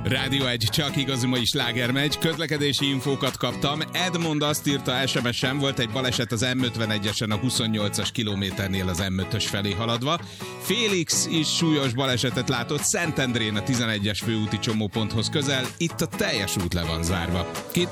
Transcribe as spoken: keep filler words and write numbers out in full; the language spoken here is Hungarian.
Rádió egy, csak igazi mai sláger megy. Közlekedési infókat kaptam. Edmond azt írta es em es-en, volt egy baleset az em ötvenegyesen a huszonnyolcas kilométernél az em ötös felé haladva. Félix is súlyos balesetet látott Szentendrén a tizenegyes főúti csomóponthoz közel. Itt a teljes út le van zárva. Ki